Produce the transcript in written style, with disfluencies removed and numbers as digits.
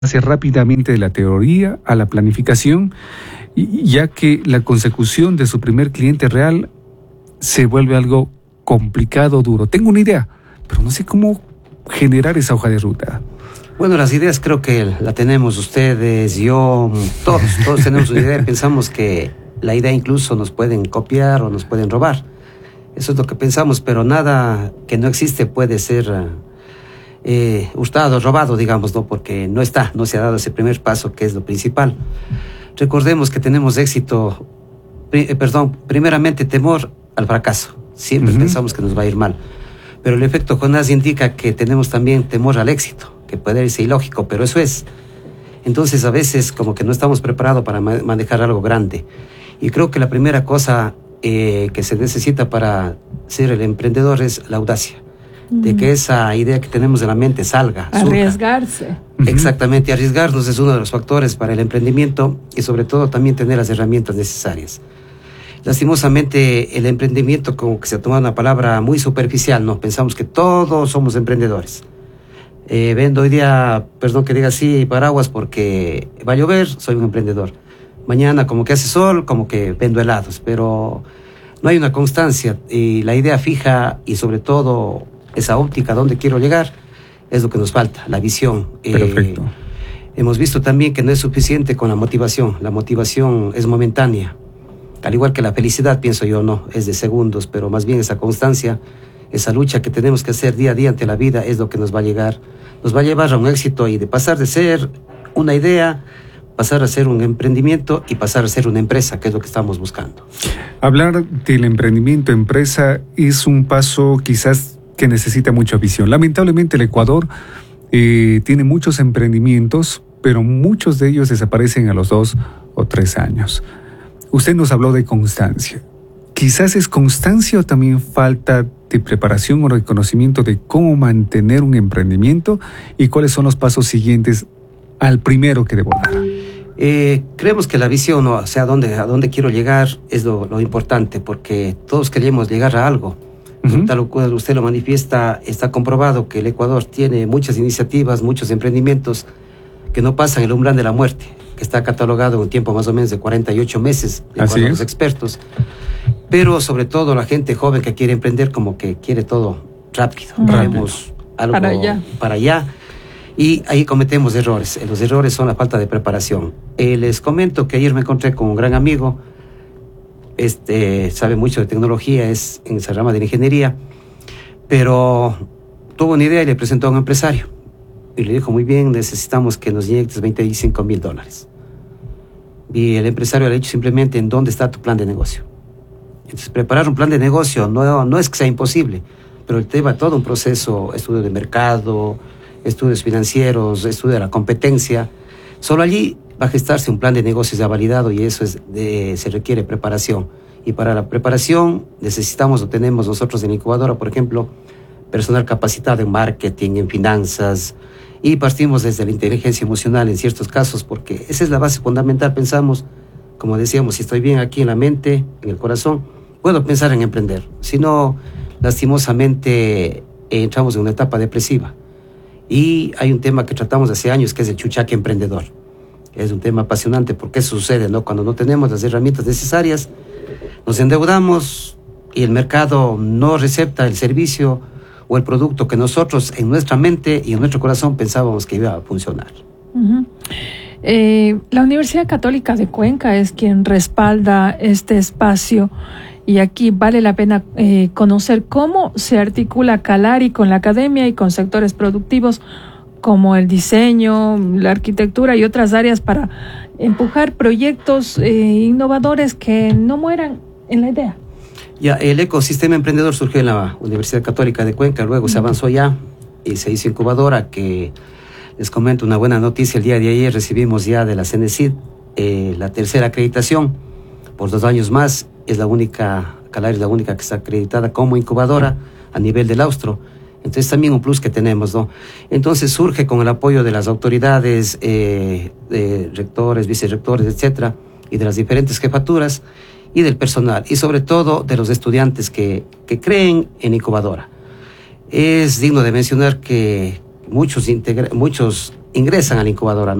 hace rápidamente de la teoría a la planificación, ya que la consecución de su primer cliente real se vuelve algo complicado, duro. Tengo una idea, pero no sé cómo generar esa hoja de ruta. Bueno, las ideas creo que la tenemos ustedes, yo, todos tenemos una idea. Pensamos que la idea incluso nos pueden copiar o nos pueden robar. Eso es lo que pensamos, pero nada que no existe puede ser hurtado, robado, digamos, ¿no? Porque no se ha dado ese primer paso, que es lo principal. Recordemos que tenemos éxito, primeramente temor al fracaso. Siempre pensamos que nos va a ir mal. Pero el efecto Jonás indica que tenemos también temor al éxito, que puede irse ilógico, pero eso es. Entonces a veces como que no estamos preparados para manejar algo grande. Y creo que la primera cosa que se necesita para ser el emprendedor es la audacia. De que esa idea que tenemos en la mente salga. Arriesgarse. Exactamente, arriesgarnos es uno de los factores para el emprendimiento y sobre todo también tener las herramientas necesarias. Lastimosamente el emprendimiento como que se ha tomado una palabra muy superficial, ¿no? Pensamos que todos somos emprendedores. Vendo hoy día, perdón que diga así, paraguas porque va a llover, soy un emprendedor. Mañana como que hace sol, como que vendo helados, pero no hay una constancia y la idea fija y sobre todo esa óptica a dónde quiero llegar es lo que nos falta, la visión. Perfecto. Hemos visto también que no es suficiente con la motivación es momentánea. Al igual que la felicidad, pienso yo, no, es de segundos, pero más bien esa constancia, esa lucha que tenemos que hacer día a día ante la vida es lo que nos va a llevar a un éxito y de pasar de ser una idea, pasar a ser un emprendimiento y pasar a ser una empresa, que es lo que estamos buscando. Hablar del emprendimiento, empresa, es un paso quizás que necesita mucha visión. Lamentablemente el Ecuador tiene muchos emprendimientos, pero muchos de ellos desaparecen a los 2 o 3 años. Usted nos habló de constancia. Quizás es constancia o también falta de preparación o reconocimiento de cómo mantener un emprendimiento y cuáles son los pasos siguientes al primero que debo dar. Creemos que la visión, o sea, a dónde quiero llegar es lo importante, porque todos queremos llegar a algo. Tal cual usted lo manifiesta, está comprobado que el Ecuador tiene muchas iniciativas, muchos emprendimientos que no pasan el umbral de la muerte, que está catalogado en un tiempo más o menos de 48 meses, de acuerdo a los expertos. Pero sobre todo la gente joven que quiere emprender como que quiere todo rápido. Queremos algo para allá. Y ahí cometemos errores. Los errores son la falta de preparación. Les comento que ayer me encontré con un gran amigo, sabe mucho de tecnología, es en esa rama de la ingeniería, pero tuvo una idea y le presentó a un empresario. Y le dijo, muy bien, necesitamos que nos inyectes $25,000. Y el empresario le ha dicho simplemente, ¿en dónde está tu plan de negocio? Entonces, preparar un plan de negocio no es que sea imposible, pero lleva todo un proceso, estudio de mercado, estudios financieros, estudio de la competencia. Solo allí va a gestarse un plan de negocios ya validado y eso se requiere preparación. Y para la preparación necesitamos o tenemos nosotros en la incubadora, por ejemplo, personal capacitado en marketing, en finanzas, y partimos desde la inteligencia emocional en ciertos casos, porque esa es la base fundamental. Pensamos, como decíamos, si estoy bien aquí en la mente, en el corazón, puedo pensar en emprender. Si no, lastimosamente entramos en una etapa depresiva. Y hay un tema que tratamos hace años, que es el chuchaque emprendedor. Es un tema apasionante porque eso sucede, ¿no? Cuando no tenemos las herramientas necesarias, nos endeudamos y el mercado no recepta el servicio o el producto que nosotros en nuestra mente y en nuestro corazón pensábamos que iba a funcionar. La Universidad Católica de Cuenca es quien respalda este espacio y aquí vale la pena conocer cómo se articula Calari con la academia y con sectores productivos como el diseño, la arquitectura y otras áreas para empujar proyectos innovadores que no mueran en la idea. Ya, el ecosistema emprendedor surgió en la Universidad Católica de Cuenca, luego se avanzó ya y se hizo incubadora, que les comento una buena noticia. El día de ayer recibimos ya de la CENESID la tercera acreditación por 2 años más. Es la única, Calari es la única que está acreditada como incubadora a nivel del Austro. Entonces también un plus que tenemos, ¿no? Entonces surge con el apoyo de las autoridades, de rectores, vicerrectores, etcétera, y de las diferentes jefaturas y del personal, y sobre todo de los estudiantes que creen en incubadora. Es digno de mencionar que muchos ingresan a la incubadora.